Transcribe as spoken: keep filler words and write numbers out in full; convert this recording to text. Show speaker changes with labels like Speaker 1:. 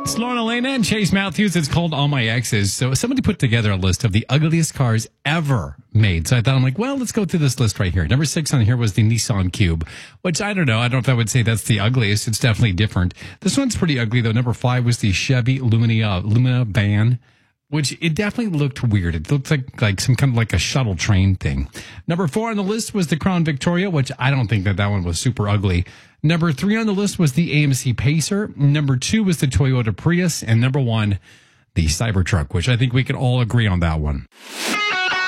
Speaker 1: It's Lauren Elena and Chase Matthews. It's called All My Exes. So somebody put together a list of the ugliest cars ever made. So I thought, I'm like, well, let's go through this list right here. Number six on here was the Nissan Cube, which I don't know. I don't know if I would say that's the ugliest. It's definitely different. This one's pretty ugly, though. Number five was the Chevy Lumina, Lumina van, which it definitely looked weird. It looked like, like some kind of like a shuttle train thing. Number four on the list was the Crown Victoria, which I don't think that that one was super ugly. Number three on the list was the A M C Pacer. Number two was the Toyota Prius. And number one, the Cybertruck, which I think we could all agree on that one.